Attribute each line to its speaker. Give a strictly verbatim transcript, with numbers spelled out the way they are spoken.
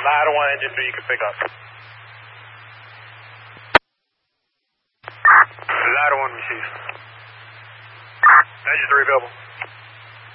Speaker 1: Ladder one, engine three, you can pick up. Ladder one, receive. Engine three available.